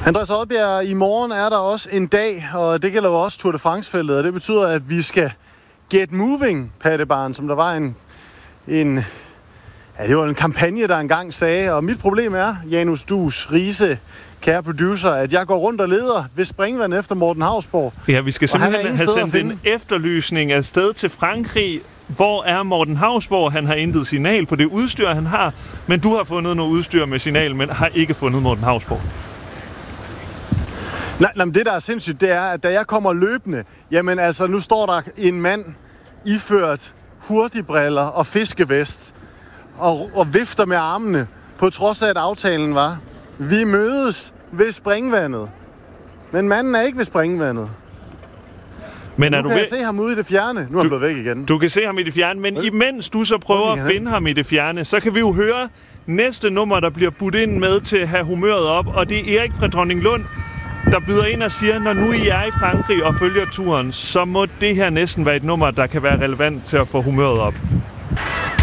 Andreas Oddbjerg, i morgen er der også en dag, og det gælder jo også Tour de France-feltet, og det betyder, at vi skal get moving, Pattebarn, som der var det var en kampagne, der engang sagde, og mit problem er, Janus Dus Riise, kære producer, at jeg går rundt og leder ved springvand efter Morten Hausborg. Ja, vi skal simpelthen have sendt en efterlysning af sted til Frankrig. Hvor er Morten Hausborg? Han har intet signal på det udstyr, han har, men du har fundet noget udstyr med signal, men har ikke fundet Morten Hausborg. Nej, men det, der er sindssygt, det er, at da jeg kommer løbende, jamen altså, nu står der en mand iført hurtigbriller og fiskevest og vifter med armene, på trods af, at aftalen var, vi mødes ved springvandet. Men manden er ikke ved springvandet. Men nu kan jeg se ham ude i det fjerne. Nu er han blevet væk igen. Du kan se ham i det fjerne, men imens du så prøver at finde ham i det fjerne, så kan vi jo høre næste nummer, der bliver budt ind med til at have humøret op. Og det er Erik fra Dronninglund, der byder ind og siger, når nu I er i Frankrig og følger turen, så må det her næsten være et nummer, der kan være relevant til at få humøret op.